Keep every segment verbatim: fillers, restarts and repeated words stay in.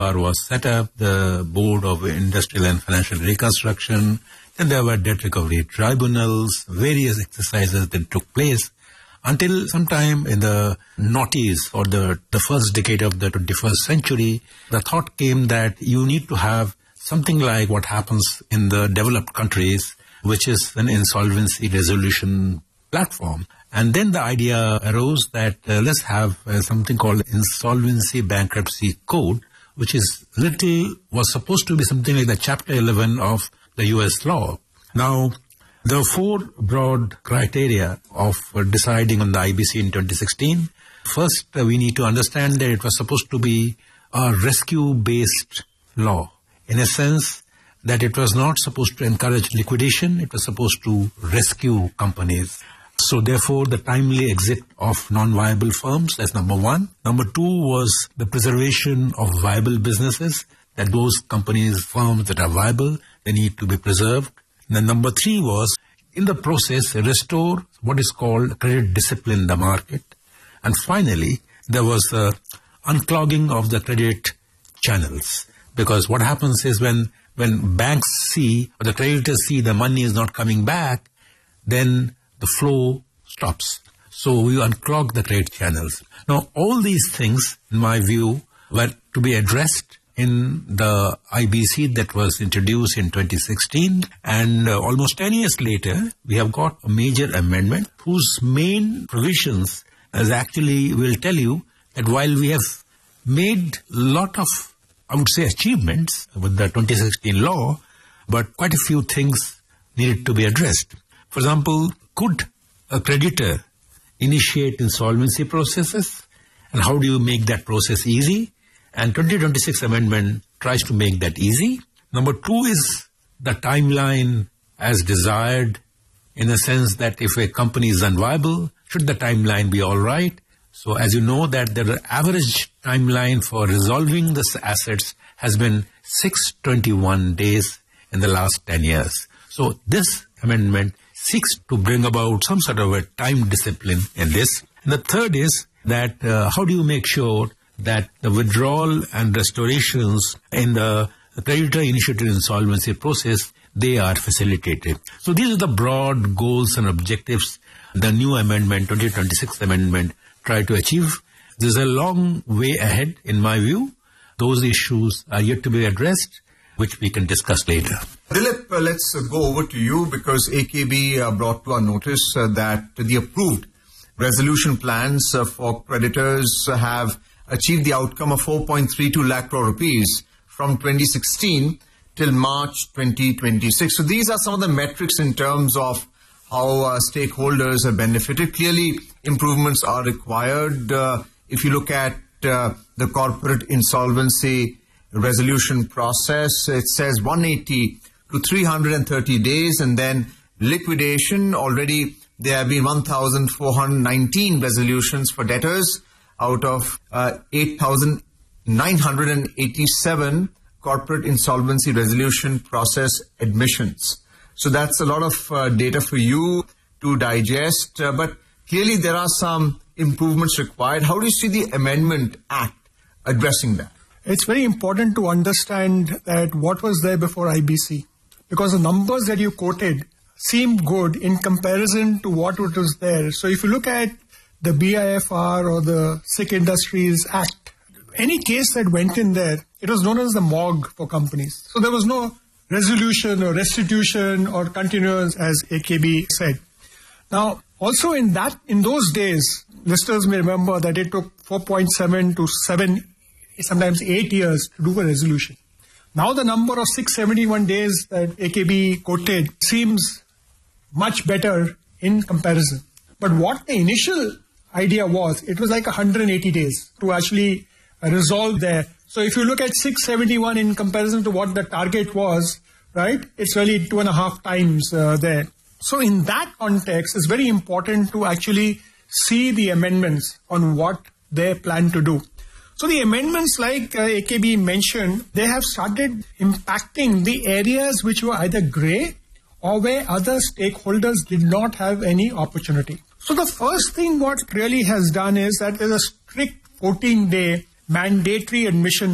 was set up, the Board of Industrial and Financial Reconstruction, then there were debt recovery tribunals, various exercises that took place until sometime in the noughties or the, the first decade of the twenty-first century, the thought came that you need to have something like what happens in the developed countries, which is an insolvency resolution platform. And then the idea arose that uh, let's have uh, something called Insolvency Bankruptcy Code, which is little, was supposed to be something like the Chapter eleven of the U S law. Now, there are four broad criteria of uh, deciding on the I B C in twenty sixteen. First, uh, we need to understand that it was supposed to be a rescue-based law, in a sense that it was not supposed to encourage liquidation, it was supposed to rescue companies. So therefore, the timely exit of non-viable firms, that's number one. Number two was the preservation of viable businesses, that those companies, firms that are viable, they need to be preserved. And then number three was, in the process, restore what is called credit discipline in the market. And finally, there was the unclogging of the credit channels. Because what happens is when, when banks see, or the creditors see the money is not coming back, then the flow stops. So we unclog the credit channels. Now, all these things, in my view, were to be addressed in the I B C that was introduced in twenty sixteen. And uh, almost ten years later, we have got a major amendment whose main provisions is actually will tell you that while we have made a lot of, I would say, achievements with the twenty sixteen law, but quite a few things needed to be addressed. For example, could a creditor initiate insolvency processes? And how do you make that process easy? And twenty twenty-six amendment tries to make that easy. Number two is the timeline as desired, in the sense that if a company is unviable, should the timeline be all right? So as you know that the average timeline for resolving the assets has been six hundred twenty-one days in the last ten years. So this amendment seeks to bring about some sort of a time discipline in this. And the third is that uh, how do you make sure that the withdrawal and restorations in the creditor-initiated insolvency process, they are facilitated. So these are the broad goals and objectives the new amendment, twenty twenty-six amendment, try to achieve. There's a long way ahead, in my view. Those issues are yet to be addressed, which we can discuss later. Dilip, uh, let's uh, go over to you, because A K B uh, brought to our notice uh, that the approved resolution plans uh, for creditors uh, have achieved the outcome of four point three two lakh crore rupees from twenty sixteen till March twenty twenty-six. So these are some of the metrics in terms of how uh, stakeholders have benefited. Clearly, improvements are required. Uh, if you look at uh, the corporate insolvency resolution process, it says one hundred eighty to three hundred thirty days, and then liquidation. Already there have been one thousand four hundred nineteen resolutions for debtors out of uh, eight thousand nine hundred eighty-seven corporate insolvency resolution process admissions. So that's a lot of uh, data for you to digest, uh, but clearly there are some improvements required. How do you see the Amendment Act addressing that? It's very important to understand that what was there before I B C, because the numbers that you quoted seem good in comparison to what was there. So if you look at the B I F R or the Sikh Industries Act, any case that went in there, it was known as the morgue for companies. So there was no resolution or restitution or continuance, as A K B said. Now, also in that, in those days, listeners may remember that it took four point seven to seven, sometimes eight years to do a resolution. Now the number of six hundred seventy-one days that A K B quoted seems much better in comparison. But what the initial idea was, it was like one hundred eighty days to actually resolve there. So if you look at six hundred seventy-one in comparison to what the target was, right, it's really two and a half times uh, there. So in that context, it's very important to actually see the amendments on what they plan to do. So the amendments, like uh, A K B mentioned, they have started impacting the areas which were either grey or where other stakeholders did not have any opportunity. So the first thing what really has done is that there's a strict fourteen-day mandatory admission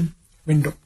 window.